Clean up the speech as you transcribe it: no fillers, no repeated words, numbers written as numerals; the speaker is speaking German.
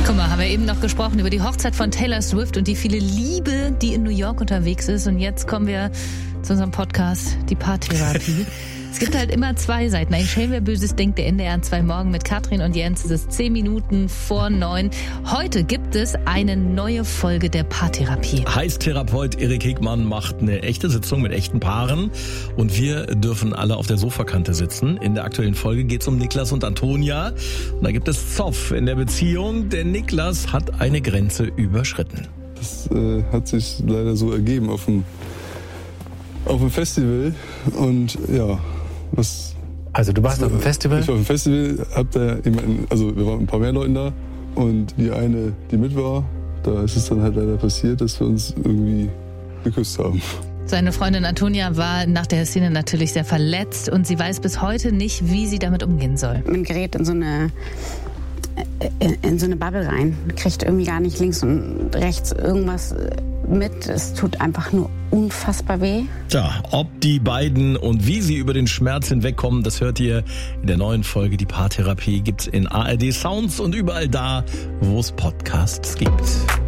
Guck mal, haben wir eben noch gesprochen über die Hochzeit von Taylor Swift und die viele Liebe, die in New York unterwegs ist. Und jetzt kommen wir zu unserem Podcast, die Paartherapie. Es gibt halt immer zwei Seiten. Ein Schelm, wer Böses denkt, der NDR 2 Morgen mit Katrin und Jens. Es ist 10 Minuten vor 9. Heute gibt es eine neue Folge der Paartherapie. Heißt Therapeut Erik Hegmann macht eine echte Sitzung mit echten Paaren. Und wir dürfen alle auf der Sofakante sitzen. In der aktuellen Folge geht es um Niklas und Antonia. Und da gibt es Zoff in der Beziehung, denn Niklas hat eine Grenze überschritten. Das hat sich leider so ergeben auf dem Festival. Und ja... Also du warst auf dem Festival? Ich war auf dem Festival, hab da jemanden, also wir waren ein paar mehr Leuten da und die eine, die mit war, da ist es dann halt leider passiert, dass wir uns irgendwie geküsst haben. Seine Freundin Antonia war nach der Szene natürlich sehr verletzt und sie weiß bis heute nicht, wie sie damit umgehen soll. Man gerät in so eine Bubble rein, kriegt irgendwie gar nicht links und rechts irgendwas mit. Es tut einfach nur unfassbar weh. Tja, ob die beiden und wie sie über den Schmerz hinwegkommen, das hört ihr in der neuen Folge. Die Paartherapie gibt's in ARD Sounds und überall da, wo es Podcasts gibt.